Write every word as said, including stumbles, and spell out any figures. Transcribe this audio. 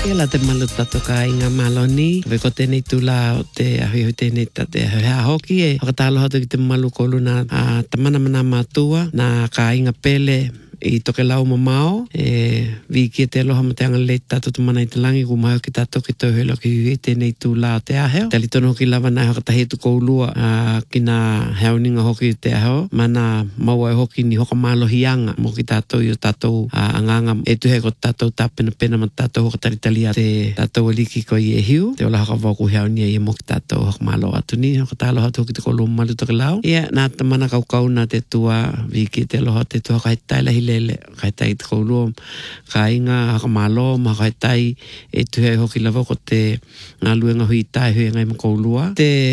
Ia la te malu tato ka inga maloni. Ve ko tēnei tūla o te ahui hoi tēnei tate hea hoki e. Hakatalo hatu ki te malu kolu na a tamana mana mātua. Na ka inga pele i toke lau mamao. E vi ki te aloha ma te anga le tato tu mana i te langi. Ku maho ki tato ki tau helo ki hui tēnei tūla o te aheo. Tali tono hoki lava nai hakatahi tu koulua uh, ki nā heoninga hoki te aheo. Mana maua e hoki ni hoka malohi anga. Mo ki tato i o tato uh, anganga e tuhe ko tato tāpena pena ma tato hoka taritali a te tato e liki ko i e hiu. Te ola haka wauku heonia i e mo ki tato hoka malo atu ni. Hoka tālo hatu hoki te kolua malu toke lau. Ia nā tamana kaukau nā te tua vi ki te aloha te tua kai taila hi lele. Kai tai te kolua ka inga haka malo ma kai tai e tuhe hoki lava ko te ngā luenga hui tai hui ngai ma kolua. Te